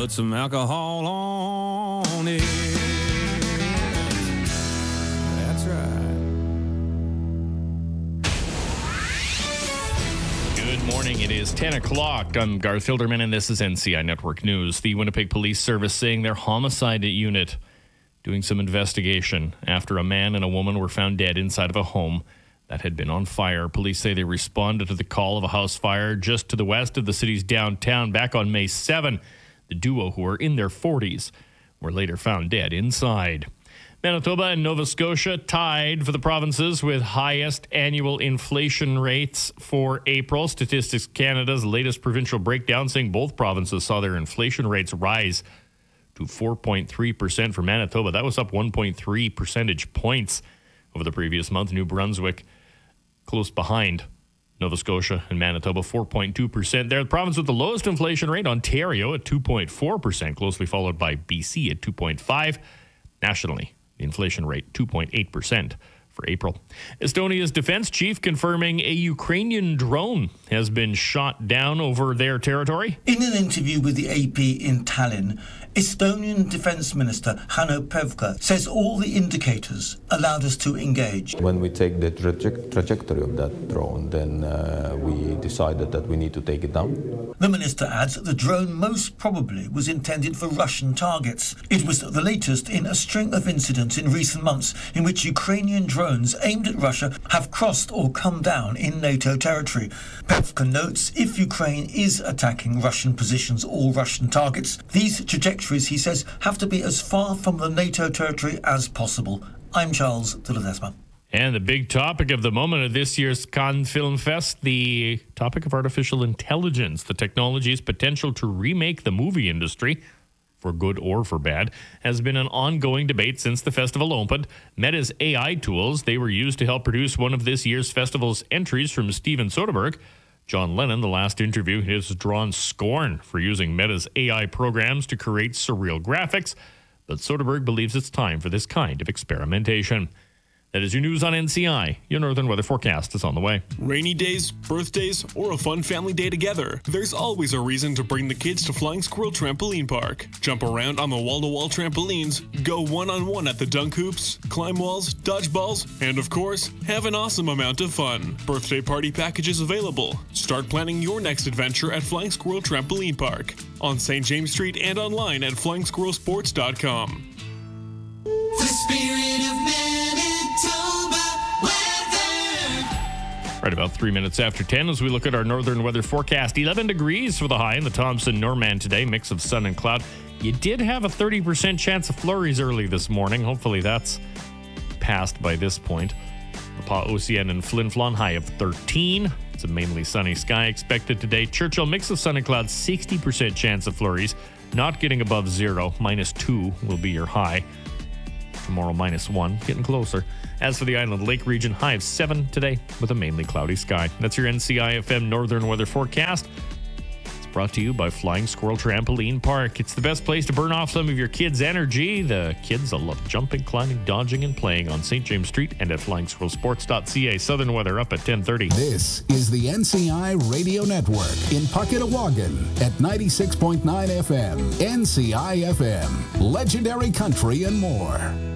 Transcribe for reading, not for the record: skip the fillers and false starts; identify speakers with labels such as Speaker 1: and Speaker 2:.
Speaker 1: Put some alcohol on it. That's right.
Speaker 2: Good morning. It is 10 o'clock. I'm Garth Hilderman, and this is NCI Network News. The Winnipeg Police Service saying their homicide unit doing some investigation after a man and a woman were found dead inside of a home that had been on fire. Police say they responded to the call of a house fire just to the west of the city's downtown back on May 7. The duo, who were in their 40s, were later found dead inside. Manitoba and Nova Scotia tied for the provinces with highest annual inflation rates for April. Statistics Canada's latest provincial breakdown saying both provinces saw their inflation rates rise to 4.3% for Manitoba. That was up 1.3 percentage points over the previous month. New Brunswick close behind Nova Scotia and Manitoba, 4.2% there. The province with the lowest inflation rate, Ontario, at 2.4%, closely followed by BC at 2.5%. Nationally, the inflation rate, 2.8% for April. Estonia's defense chief confirming a Ukrainian drone has been shot down over their territory.
Speaker 3: In an interview with the AP in Tallinn, Estonian Defence Minister Hanno Pevkur says all the indicators allowed us to engage.
Speaker 4: When we take the trajectory of that drone, then we decided that we need to take it down.
Speaker 3: The minister adds that the drone most probably was intended for Russian targets. It was the latest in a string of incidents in recent months in which Ukrainian drones aimed at Russia have crossed or come down in NATO territory. Pevkur notes if Ukraine is attacking Russian positions or Russian targets, these trajectories, he says, have to be as far from the NATO territory as possible. I'm Charles de Ledesma.
Speaker 2: And the big topic of the moment at this year's Cannes Film Fest, the topic of artificial intelligence, the technology's potential to remake the movie industry, for good or for bad, has been an ongoing debate since the festival opened. Meta's AI tools, they were used to help produce one of this year's festival's entries from Steven Soderbergh. John Lennon, the last interview, has drawn scorn for using Meta's AI programs to create surreal graphics, but Soderbergh believes it's time for this kind of experimentation. That is your news on NCI. Your Northern Weather Forecast is on the way.
Speaker 5: Rainy days, birthdays, or a fun family day together. There's always a reason to bring the kids to Flying Squirrel Trampoline Park. Jump around on the wall-to-wall trampolines, go one-on-one at the dunk hoops, climb walls, dodge balls, and of course, have an awesome amount of fun. Birthday party packages available. Start planning your next adventure at Flying Squirrel Trampoline Park on St. James Street and online at FlyingSquirrelSports.com.
Speaker 6: The spirit of Manitoba weather.
Speaker 2: Right about 3 minutes after 10 as we look at our Northern Weather Forecast. 11 degrees for the high in the Thompson-Norman today, mix of sun and cloud. You did have a 30% chance of flurries early this morning. Hopefully that's passed by this point. The Pas-Océan and Flin Flon, high of 13. It's a mainly sunny sky expected today. Churchill, mix of sun and cloud, 60% chance of flurries. Not getting above zero. -2 will be your high. Tomorrow, -1, getting closer. As for the Island Lake region, high of 7 today with a mainly cloudy sky. That's your NCI-FM Northern Weather Forecast. It's brought to you by Flying Squirrel Trampoline Park. It's the best place to burn off some of your kids' energy. The kids will love jumping, climbing, dodging, and playing on St. James Street and at FlyingSquirrelSports.ca. Southern weather up at 10:30.
Speaker 7: This is the NCI Radio Network in Pucketawagan at 96.9 FM. NCI-FM, legendary country and more.